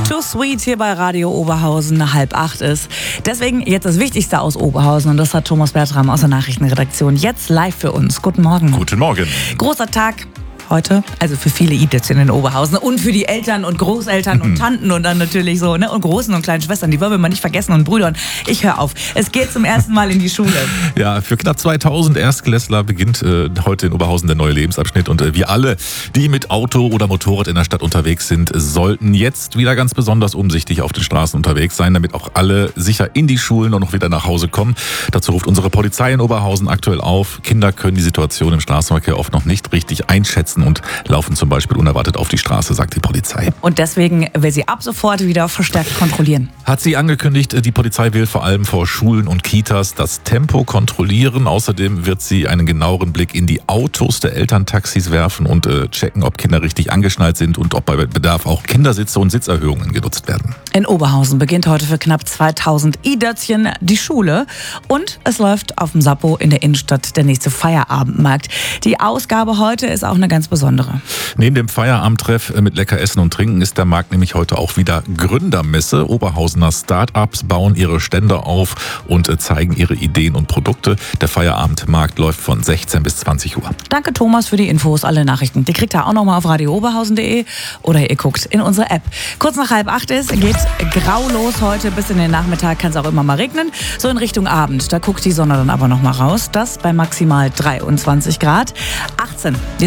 Too Sweet hier bei Radio Oberhausen, 7:30 ist. Deswegen jetzt das Wichtigste aus Oberhausen und das hat Thomas Bertram aus der Nachrichtenredaktion jetzt live für uns. Guten Morgen. Guten Morgen. Großer Tag heute, also für viele i-Dötzchen in Oberhausen und für die Eltern und Großeltern und Tanten und dann natürlich so, ne, und großen und kleinen Schwestern, die wollen wir mal nicht vergessen und Brüdern. Ich höre auf. Es geht zum ersten Mal in die Schule. Ja, für knapp 2000 Erstklässler beginnt heute in Oberhausen der neue Lebensabschnitt und wir alle, die mit Auto oder Motorrad in der Stadt unterwegs sind, sollten jetzt wieder ganz besonders umsichtig auf den Straßen unterwegs sein, damit auch alle sicher in die Schulen und noch wieder nach Hause kommen. Dazu ruft unsere Polizei in Oberhausen aktuell auf. Kinder können die Situation im Straßenverkehr oft noch nicht richtig einschätzen und laufen zum Beispiel unerwartet auf die Straße, sagt die Polizei. Und deswegen will sie ab sofort wieder verstärkt kontrollieren. Hat sie angekündigt, die Polizei will vor allem vor Schulen und Kitas das Tempo kontrollieren. Außerdem wird sie einen genaueren Blick in die Autos der Elterntaxis werfen und checken, ob Kinder richtig angeschnallt sind und ob bei Bedarf auch Kindersitze und Sitzerhöhungen genutzt werden. In Oberhausen beginnt heute für knapp 2000 i-Dötzchen die Schule und es läuft auf dem Sappo in der Innenstadt der nächste Feierabendmarkt. Die Ausgabe heute ist auch eine ganz besondere. Neben dem Feierabendtreff mit lecker Essen und Trinken ist der Markt nämlich heute auch wieder Gründermesse. Oberhausener Start-ups bauen ihre Stände auf und zeigen ihre Ideen und Produkte. Der Feierabendmarkt läuft von 16 bis 20 Uhr. Danke Thomas für die Infos, alle Nachrichten. Die kriegt ihr auch nochmal auf radiooberhausen.de oder ihr guckt in unsere App. Kurz nach 7:30 ist, geht grau los heute. Bis in den Nachmittag kann es auch immer mal regnen. So in Richtung Abend, da guckt die Sonne dann aber nochmal raus. Das bei maximal 23 Grad. 18.